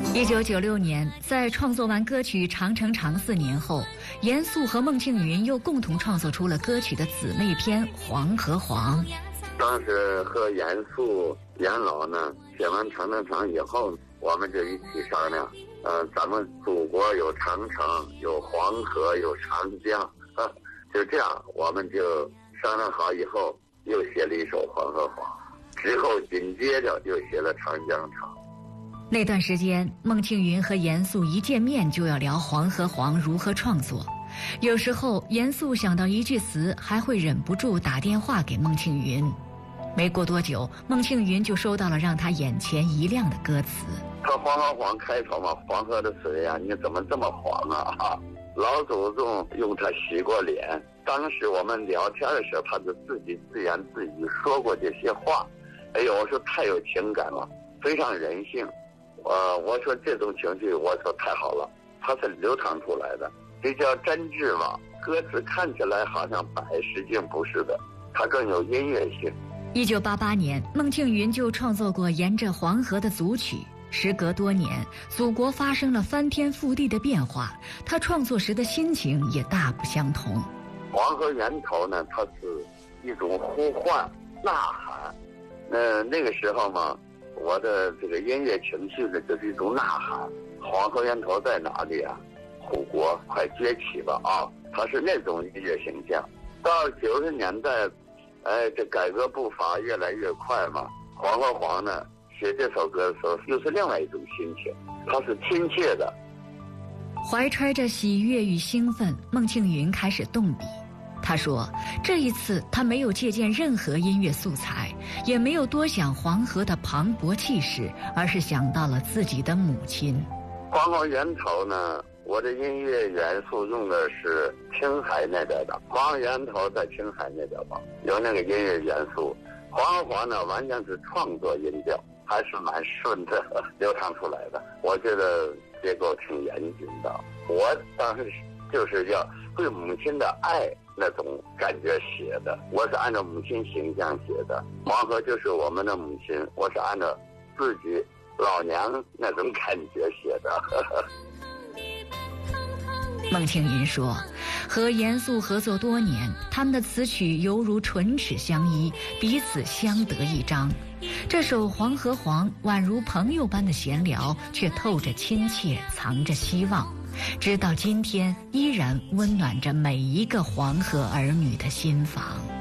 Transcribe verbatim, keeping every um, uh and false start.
一九九六年，在创作完歌曲《长城长》四年后，严肃和孟庆云又共同创作出了歌曲的姊妹篇《黄和黄》。 当时和严肃、严老呢写完《长城长》以后，我们就一起商量，呃，咱们祖国有长城，有黄河，有长江，啊，就这样，我们就商量好以后，又写了一首《黄和黄》，之后紧接着又写了《长江长》。 那段时间，孟庆云和严肃一见面就要聊《黄和黄》如何创作。有时候，严肃想到一句词，还会忍不住打电话给孟庆云。没过多久，孟庆云就收到了让他眼前一亮的歌词。 他黄和黄开头嘛，黄河的水呀、啊，你怎么这么黄啊？老祖宗用它洗过脸。当时我们聊天的时候，他就自己自言自语说过这些话。哎呦，我说太有情感了，非常人性。呃，我说这种情绪，我说太好了，它是流淌出来的，比较真挚嘛。歌词看起来好像白，实际不是的，它更有音乐性。 一九八八年，孟庆云就创作过《沿着黄河》的组曲。时隔多年，祖国发生了翻天覆地的变化，他创作时的心情也大不相同。 黄河源头呢，它是一种呼唤、呐喊。那那个时候嘛，我的这个音乐情绪呢，就是一种呐喊。黄河源头在哪里啊？护国快崛起吧啊！它是那种音乐形象。到九十年代，哎，这改革步伐越来越快嘛。黄和黄呢，写这首歌的时候，又是另外一种心情，它是亲切的。 怀揣着喜悦与兴奋，孟庆云开始动笔。他说，这一次他没有借鉴任何音乐素材，也没有多想黄河的磅礴气势，而是想到了自己的母亲。 黄河源头呢，我的音乐元素用的是青海那边的，黄河源头在青海那边吧，有那个音乐元素。黄和黄呢，完全是创作音调，还是蛮顺的流淌出来的。我觉得结构挺严谨的。我当时就是要对母亲的爱那种感觉写的，我是按照母亲形象写的。黄河就是我们的母亲，我是按照自己老娘那种感觉写的。 孟庆云说，和严肃合作多年，他们的词曲犹如唇齿相依，彼此相得益彰。这首《黄和黄》宛如朋友般的闲聊，却透着亲切，藏着希望，直到今天依然温暖着每一个黄河儿女的心房。